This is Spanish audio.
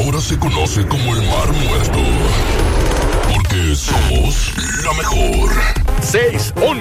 ahora se conoce como el Mar Muerto. Porque somos la mejor. 6, 1.